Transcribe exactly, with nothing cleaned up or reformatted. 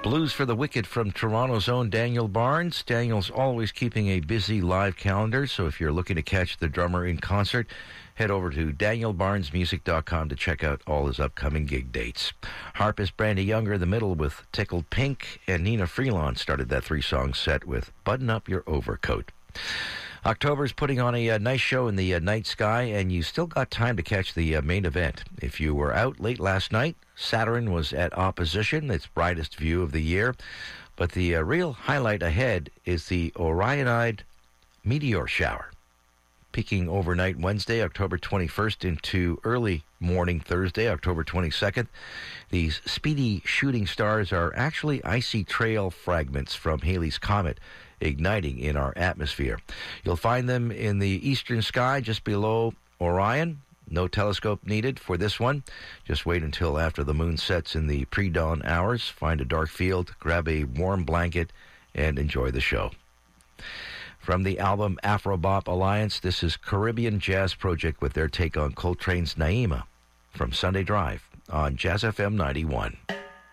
Blues for the Wicked from Toronto's own Daniel Barnes. Daniel's always keeping a busy live calendar, so if you're looking to catch the drummer in concert, head over to daniel barnes music dot com to check out all his upcoming gig dates. Harpist Brandy Younger in the middle with Tickled Pink, and Nina Freelon started that three-song set with Button Up Your Overcoat. October's putting on a, a nice show in the uh, night sky, and you still got time to catch the uh, main event. If you were out late last night, Saturn was at opposition, its brightest view of the year. But the uh, real highlight ahead is the Orionide meteor shower, peaking overnight Wednesday, October twenty-first, into early morning Thursday, October twenty-second. These speedy shooting stars are actually icy trail fragments from Halley's Comet, igniting in our atmosphere. You'll find them in the eastern sky just below Orion. No telescope needed for this one. Just wait until after the moon sets in the pre-dawn hours. Find a dark field, grab a warm blanket, and enjoy the show. From the album Afrobop Alliance, this is Caribbean Jazz Project with their take on Coltrane's Naima from Sunday Drive on Jazz F M ninety-one.